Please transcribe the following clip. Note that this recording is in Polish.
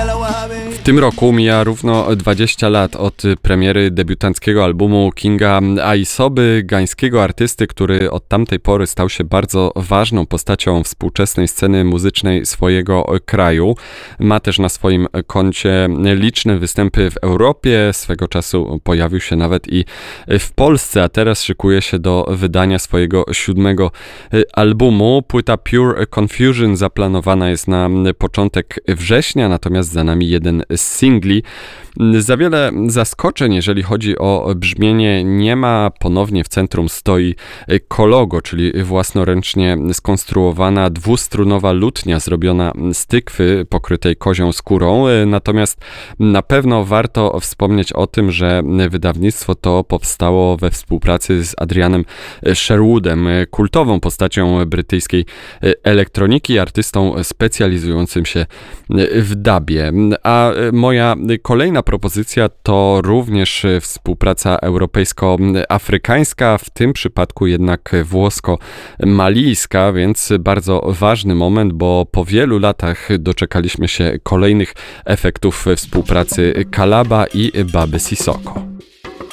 W tym roku mija równo 20 lat od premiery debiutanckiego albumu Kinga Aisoby, gańskiego artysty, który od tamtej pory stał się bardzo ważną postacią współczesnej sceny muzycznej swojego kraju. Ma też na swoim koncie liczne występy w Europie, swego czasu pojawił się nawet i w Polsce, a teraz szykuje się do wydania swojego 7. albumu. Płyta Pure Confusion zaplanowana jest na początek września, natomiast za nami jeden z singli. Za wiele zaskoczeń, jeżeli chodzi o brzmienie, nie ma. Ponownie w centrum stoi Kologo, czyli własnoręcznie skonstruowana dwustrunowa lutnia zrobiona z tykwy pokrytej kozią skórą. Natomiast na pewno warto wspomnieć o tym, że wydawnictwo to powstało we współpracy z Adrianem Sherwoodem, kultową postacią brytyjskiej elektroniki, artystą specjalizującym się w dubie. A moja kolejna propozycja to również współpraca europejsko-afrykańska, w tym przypadku jednak włosko-malijska, więc bardzo ważny moment, bo po wielu latach doczekaliśmy się kolejnych efektów współpracy Kalaba i Baby Sissoko.